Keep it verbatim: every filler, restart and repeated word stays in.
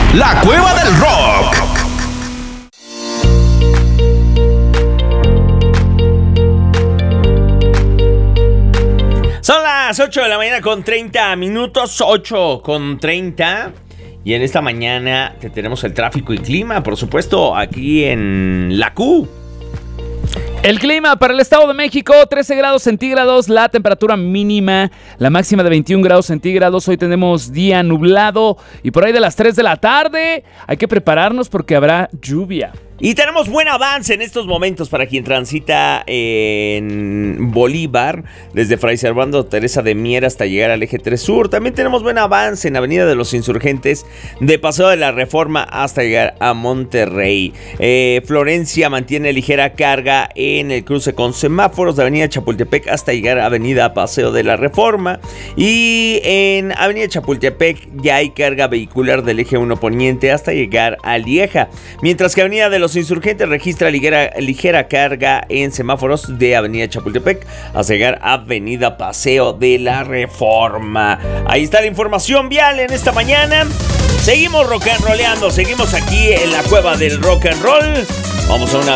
La Cueva del Rock. Son las ocho de la mañana con treinta minutos, ocho con treinta. Y en esta mañana te tenemos el tráfico y clima, por supuesto, aquí en la Q. El clima para el Estado de México, trece grados centígrados, la temperatura mínima, la máxima de veintiún grados centígrados. Hoy tenemos día nublado y por ahí de las tres de la tarde hay que prepararnos porque habrá lluvia. Y tenemos buen avance en estos momentos para quien transita en Bolívar, desde Fray Servando Teresa de Mier hasta llegar al Eje tres Sur. También tenemos buen avance en Avenida de los Insurgentes, de Paseo de la Reforma hasta llegar a Monterrey. Eh, Florencia mantiene ligera carga en el cruce con semáforos de Avenida Chapultepec hasta llegar a Avenida Paseo de la Reforma. Y en Avenida Chapultepec ya hay carga vehicular del Eje uno Poniente hasta llegar a Lieja. Mientras que Avenida de los Insurgentes registra ligera, ligera carga en semáforos de Avenida Chapultepec hasta llegar a Avenida Paseo de la Reforma. Ahí está la información vial en esta mañana. Seguimos rock and rolleando, seguimos aquí en la Cueva del Rock and Roll. Vamos a una